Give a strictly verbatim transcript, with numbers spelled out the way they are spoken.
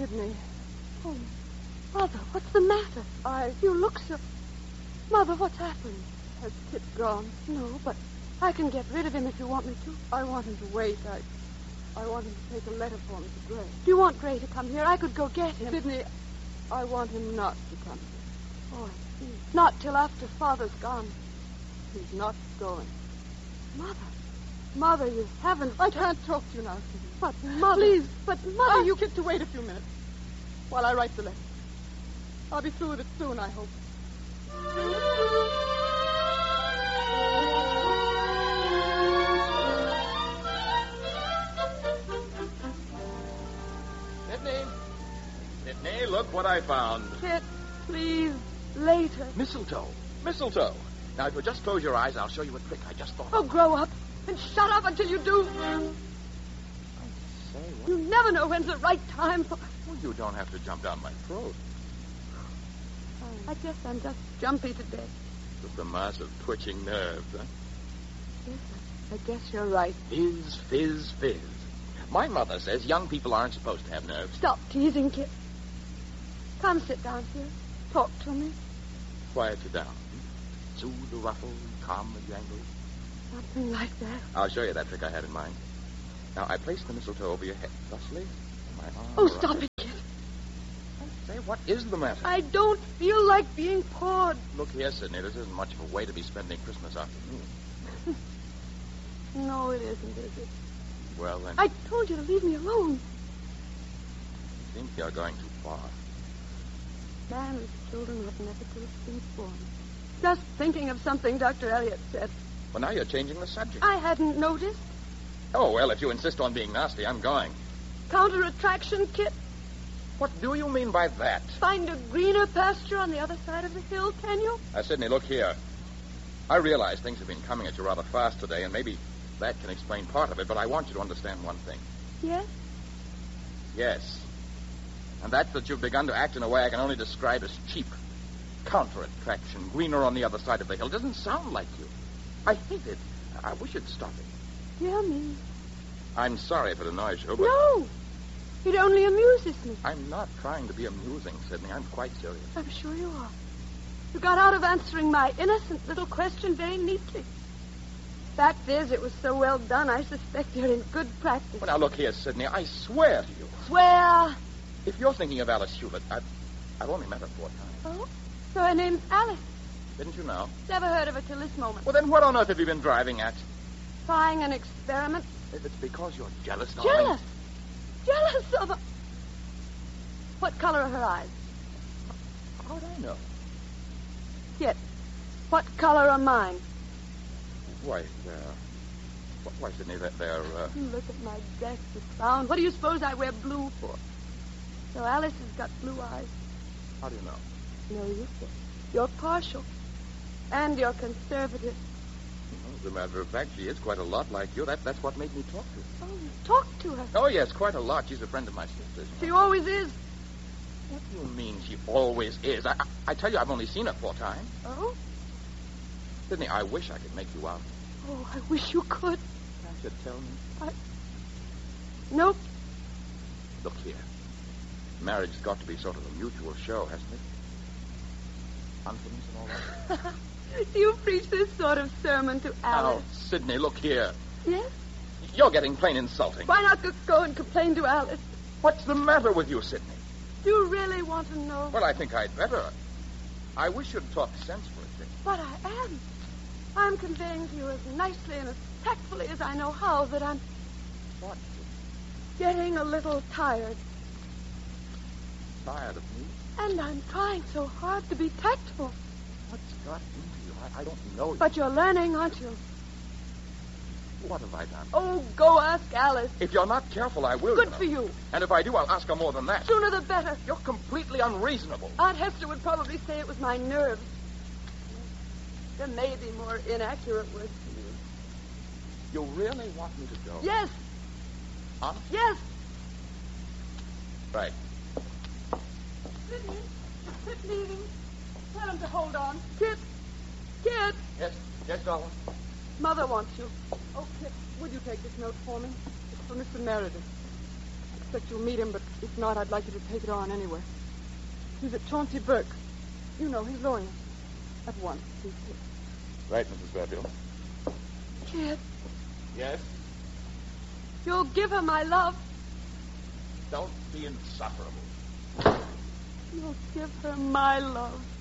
Sidney. Oh, Mother, what's the matter? I... You look so... Mother, what's happened? Has Kit gone? No, but I can get rid of him if you want me to. I want him to wait. I... I want him to take a letter for me to Gray. Do you want Gray to come here? I could go get him. Sidney, I want him not to come here. Oh, I see. Not till after Father's gone. He's not going. Mother. Mother, you haven't... I can't talk to you now, Sidney. But, Mother... Please. But, Mother, Ask you... Kit to wait a few minutes while I write the letter. I'll be through with it soon, I hope. Sidney. Sidney, look what I found. Kit, please, later. Mistletoe. Mistletoe. Now, if you'll just close your eyes, I'll show you a trick I just thought Oh, of. grow up and shut up until you do. I say, what? You never know when's the right time for... Well, you don't have to jump down my throat. I guess I'm just jumpy today. Just a mass of twitching nerves, huh? Yes, I guess you're right. Fizz, fizz, fizz. My mother says young people aren't supposed to have nerves. Stop teasing, Kit. Come sit down here. Talk to me. Quiet you down. Soothe the ruffle, calm the jangle. Something like that. I'll show you that trick I had in mind. Now, I place the mistletoe over your head, thusly. My arm Oh, around stop it, Kit. Say, what is the matter? I don't feel like being pawed. Look here, Sidney, this isn't much of a way to be spending Christmas afternoon. No, it isn't, is it? Well, then, I told you to leave me alone. I think you're going too far. Man with children ought never to have been born. Just thinking of something Doctor Elliot said. Well, now you're changing the subject. I hadn't noticed. Oh, well, if you insist on being nasty, I'm going. Counter attraction, Kit. What do you mean by that? Find a greener pasture on the other side of the hill, can you? Uh, Sidney, look here. I realize things have been coming at you rather fast today, and maybe that can explain part of it, but I want you to understand one thing. Yes? Yes. And that's that you've begun to act in a way I can only describe as cheap. Counter-attraction, greener on the other side of the hill. It doesn't sound like you. I hate it. I wish you'd stop it. Dear me. I'm sorry if it annoys you, but... No. It only amuses me. I'm not trying to be amusing, Sidney. I'm quite serious. I'm sure you are. You got out of answering my innocent little question very neatly. Fact is, it was so well done, I suspect you're in good practice. Well, now, look here, Sidney. I swear to you. Swear. If you're thinking of Alice Hewlett, I've, I've only met her four times. Oh? So her name's Alice. Didn't you know? Never heard of her till this moment. Well, then what on earth have you been driving at? Trying an experiment. If it's because you're jealous, darling. Jealous? Jealous of her. What color are her eyes? How'd I know? Kit, what color are mine? Why, they're... Why, Sidney, they're... they're uh... Look at my dress, the sound. What do you suppose I wear blue for? So Alice has got blue eyes. How do you know? No, you say. You're partial. And you're conservative. Well, as a matter of fact, she is quite a lot like you. That, that's what made me talk to her. Oh, you talk to her. Oh, yes, quite a lot. She's a friend of my sister's. She always is. What do you mean she always is? I, I, I tell you, I've only seen her four times. Oh? Sidney, I wish I could make you out. Oh, I wish you could. Can't you tell me? I... Nope. Look here. Marriage has got to be sort of a mutual show, hasn't it? Confidence and all that. Do you preach this sort of sermon to Alice? Now, Sidney, look here. Yes? You're getting plain insulting. Why not just go and complain to Alice? What's the matter with you, Sidney? Do you really want to know? Well, I think I'd better. I wish you'd talk sense for a change. But I am. I'm conveying to you as nicely and as tactfully as I know how that I'm What? getting a little tired. Tired of me? And I'm trying so hard to be tactful. What's got into you? I, I don't know. But you're learning, aren't you? What have I done? Oh, go ask Alice. If you're not careful, I will. Good you know. for you. And if I do, I'll ask her more than that. Sooner the better. You're completely unreasonable. Aunt Hester would probably say it was my nerves. There may be more inaccurate words to use. You really want me to go? Yes. Huh? Yes. Right. Sidney, Kit leaving. Tell him to hold on. Kit. Kit. Yes. Yes, darling. Mother wants you. Oh, Kit, would you take this note for me? It's for Mister Meredith. expect you'll meet him, but if not, I'd like you to take it on anyway. He's at Chauncey Burke. You know, his lawyer. At once, please. Right, Missus Fairfield. Kid, Yes? you'll give her my love. Don't be insufferable. You'll give her my love.